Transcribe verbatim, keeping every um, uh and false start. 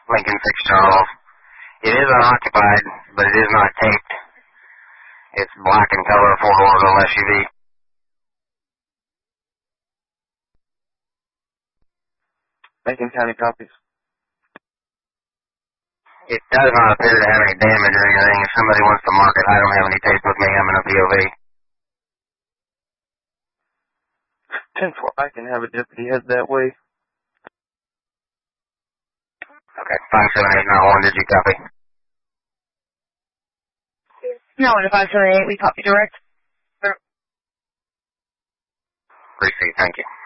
Lincoln six Charles. It is unoccupied, but it is not taped. It's black in color, four-door little S U V. Lincoln County copies. It does not appear to have any damage or anything. If somebody wants to mark it, I don't have any tape with me. I'm in a P O V. ten four, I can have a deputy head that way. Okay, five seven eight nine one, did you copy? No, to five seven eight, we copy direct. Receive, thank you.